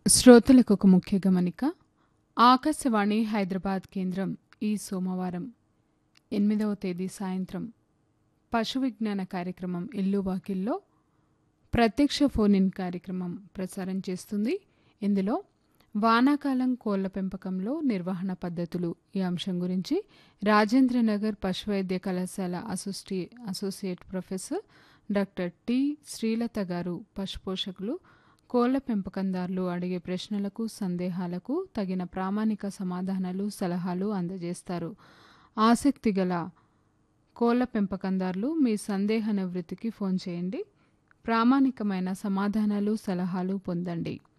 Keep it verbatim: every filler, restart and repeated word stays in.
శ్రోతలకు ఒక ముఖ్య గమనిక. ఆకాశవాణి హైదరాబాద్ కేంద్రం ఈ సోమవారం ఎనిమిదవ తేదీ సాయంత్రం పశు విజ్ఞాన కార్యక్రమం ఇల్లు వాకిల్లో ప్రత్యక్ష ఫోన్ ఇన్ కార్యక్రమం ప్రసారం చేస్తుంది. ఇందులో వానాకాలం కోళ్ల పెంపకంలో నిర్వహణ పద్ధతులు ఈ అంశం గురించి రాజేంద్రనగర్ పశు వైద్య కళాశాల అసోసియే associate professor doctor T Srilatha గారు పశుపోషకులు కోళ్ల పెంపకందారులు అడిగే ప్రశ్నలకు సందేహాలకు తగిన ప్రామాణిక సమాధానాలు సలహాలు అందజేస్తారు. ఆసక్తి గల కోళ్ల పెంపకందారులు మీ సందేహ నివృత్తికి ఫోన్ చేయండి. ప్రామాణికమైన సమాధానాలు సలహాలు పొందండి.